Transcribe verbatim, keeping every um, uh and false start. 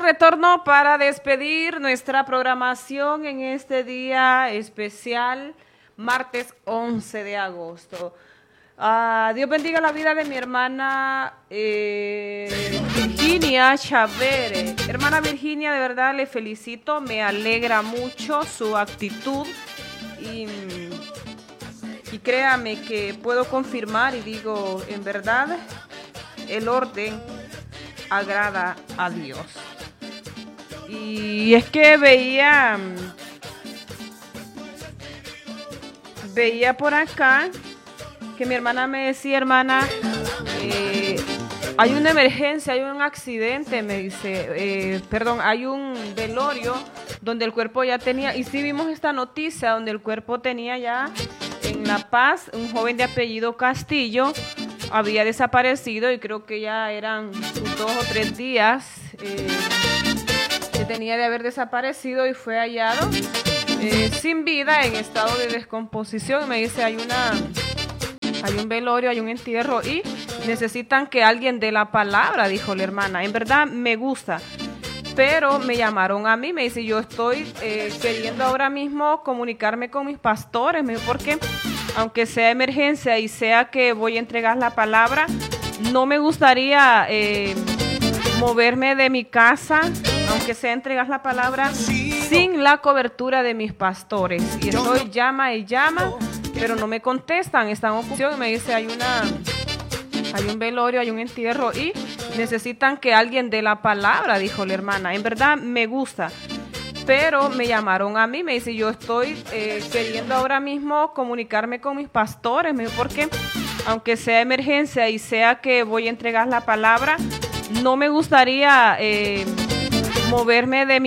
retorno para despedir nuestra programación en este día especial, martes once de agosto. Uh, Dios bendiga la vida de mi hermana eh, Virginia Chavere. Hermana Virginia, de verdad le felicito, me alegra mucho su actitud y, y créame que puedo confirmar y digo, en verdad, el orden agrada a Dios. Y es que veía, veía por acá que mi hermana me decía, hermana, eh, hay una emergencia, hay un accidente, me dice, eh, perdón, hay un velorio donde el cuerpo ya tenía, y sí vimos esta noticia, donde el cuerpo tenía ya en La Paz, un joven de apellido Castillo, había desaparecido y creo que ya eran dos o tres días eh, que tenía de haber desaparecido y fue hallado eh, sin vida, en estado de descomposición. Y me dice, hay una... Hay un velorio, hay un entierro y necesitan que alguien dé la palabra, dijo la hermana. En verdad me gusta, pero me llamaron a mí, me dice, yo estoy eh, queriendo ahora mismo comunicarme con mis pastores, me dijo, porque aunque sea emergencia y sea que voy a entregar la palabra, no me gustaría eh, moverme de mi casa, aunque sea entregar la palabra, sin la cobertura de mis pastores. Y estoy llama y llama, pero no me contestan, están ocupados. Y me dice, hay una, hay un velorio, hay un entierro y necesitan que alguien dé la palabra, dijo la hermana. En verdad me gusta, pero me llamaron a mí, me dice, yo estoy eh, queriendo ahora mismo comunicarme con mis pastores, me dijo, porque aunque sea emergencia y sea que voy a entregar la palabra, no me gustaría eh, moverme de mi